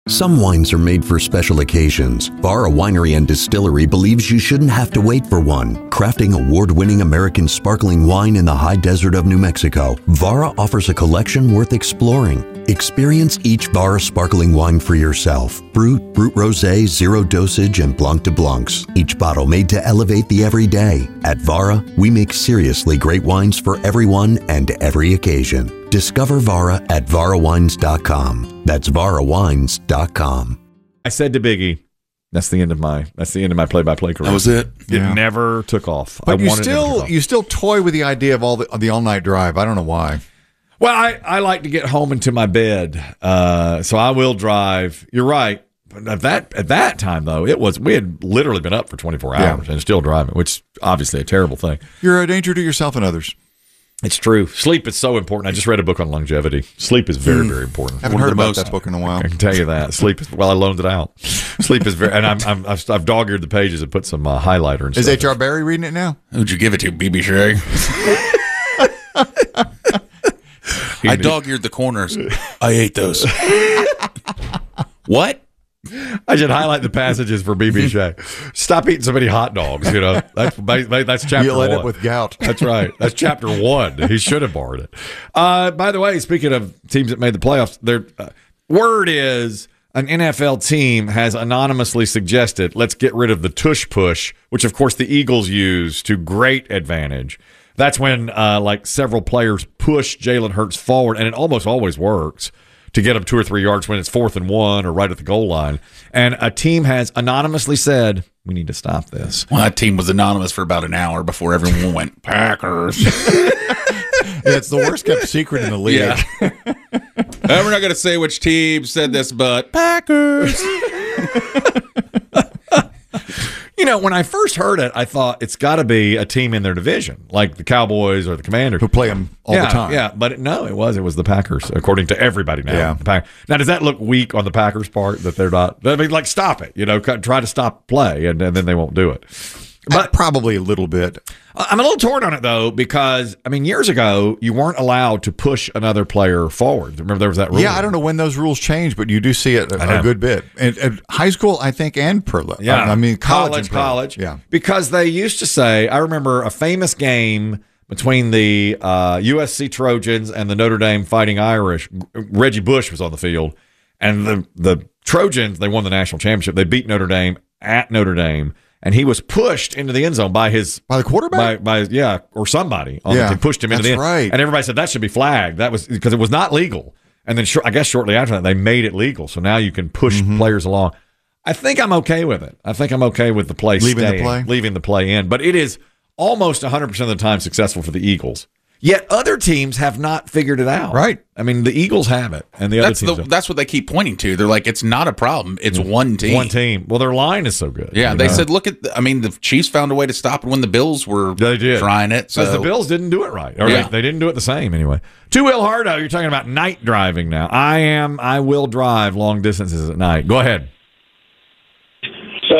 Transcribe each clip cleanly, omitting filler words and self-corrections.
Some wines are made for special occasions. Vara Winery and Distillery believes you shouldn't have to wait for one. Crafting award-winning American sparkling wine in the high desert of New Mexico, Vara offers a collection worth exploring. Experience each Vara sparkling wine for yourself. Brut Rosé, Zero Dosage, and Blanc de Blancs. Each bottle made to elevate the everyday. At Vara, we make seriously great wines for everyone and every occasion. Discover Vara at varawines.com. That's varawines.com. I said to Biggie, that's the end of my play-by-play career. That was it. It never took off. But you still toy with the idea of the all-night drive. I don't know why. Well, I like to get home into my bed, so I will drive. You're right. But at that time, though, we had literally been up for 24 hours and still driving, which is obviously a terrible thing. You're a danger to yourself and others. It's true. Sleep is so important. I just read a book on longevity. Sleep is very, very important. I haven't heard about that book in a while. I can tell you that. Sleep is, I loaned it out. Sleep is very, and I've dog-eared the pages and put some highlighter and stuff. Is H.R. Barry reading it now? Who'd you give it to, BB Shea? I dog-eared the corners. I ate those. What? I should highlight the passages for BB Shea. Stop eating so many hot dogs. That's chapter You'll 1. end up with gout. That's right. That's chapter 1. He should have borrowed it. By the way, speaking of teams that made the playoffs, their word is an NFL team has anonymously suggested let's get rid of the tush push, which of course the Eagles use to great advantage. That's when several players push Jalen Hurts forward, and it almost always works to get him 2 or 3 yards when it's 4th and 1 or right at the goal line. And a team has anonymously said, we need to stop this. Well, that team was anonymous for about an hour before everyone went, Packers. It's the worst kept secret in the league. Yeah. We're not going to say which team said this, but Packers. When I first heard it, I thought it's got to be a team in their division, like the Cowboys or the Commanders. Who play them all the time. Yeah, but it was the Packers, according to everybody now. Yeah. Now, does that look weak on the Packers' part that they're not? I mean, stop it. Try to stop play, and then they won't do it. But probably a little bit. I'm a little torn on it, though, because, years ago, you weren't allowed to push another player forward. Remember there was that rule? Yeah, I don't know when those rules changed, but you do see it a good bit. And high school, I think, and pro. Yeah. College. Yeah. Because they used to say, I remember a famous game between the USC Trojans and the Notre Dame Fighting Irish. Reggie Bush was on the field, and the Trojans, they won the national championship. They beat Notre Dame at Notre Dame. And he was pushed into the end zone by the quarterback, or somebody on the team pushed him into the end. Right. And everybody said that should be flagged. That was because it was not legal. And then I guess shortly after that they made it legal. So now you can push players along. I think I'm okay with it. I think I'm okay with the play leaving the play in. But it is almost 100% of the time successful for the Eagles. Yet other teams have not figured it out. Right. The Eagles have it, and the other teams don't. That's what they keep pointing to. They're like, it's not a problem. It's one team. One team. Well, their line is so good. Yeah, they said, look at, the Chiefs found a way to stop it when the Bills were trying it. Because the Bills didn't do it right. Or they didn't do it the same anyway. To Will Hardo, you're talking about night driving now. I will drive long distances at night. Go ahead. So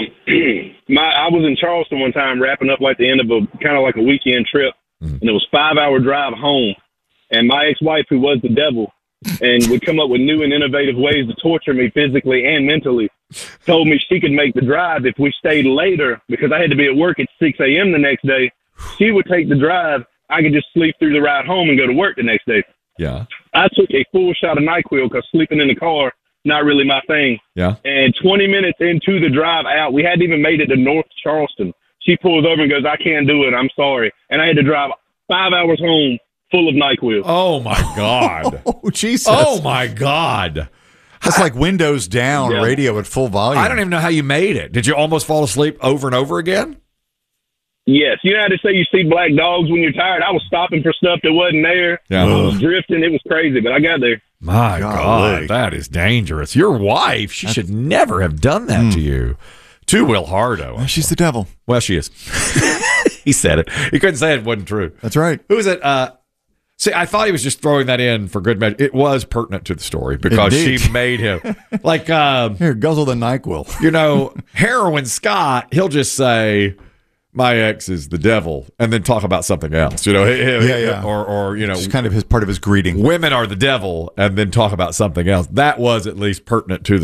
I was in Charleston one time wrapping up the end of a weekend trip. And it was 5-hour drive home. And my ex-wife, who was the devil and would come up with new and innovative ways to torture me physically and mentally, told me she could make the drive if we stayed later because I had to be at work at 6 a.m. the next day. She would take the drive. I could just sleep through the ride home and go to work the next day. Yeah. I took a full shot of NyQuil because sleeping in the car, not really my thing. Yeah. And 20 minutes into the drive out, we hadn't even made it to North Charleston. She pulls over and goes, I can't do it. I'm sorry. And I had to drive 5 hours home full of NyQuil. Oh, my God. Oh, Jesus. Oh, my God. That's like windows down, radio at full volume. I don't even know how you made it. Did you almost fall asleep over and over again? Yes. You know how to say you see black dogs when you're tired? I was stopping for stuff that wasn't there. Yeah. I was drifting. It was crazy, but I got there. My God, that is dangerous. Your wife, she should never have done that to you. To Will Hardo. Well, she's the devil. Well, she is. He said it. He couldn't say it wasn't true. That's right. Who is it? See, I thought he was just throwing that in for good measure. It was pertinent to the story because Indeed. she made him. Here, guzzle the NyQuil. Heroin Scott, he'll just say, my ex is the devil, and then talk about something else. Yeah. Or It's kind of part of his greeting. women are the devil, and then talk about something else. That was at least pertinent to the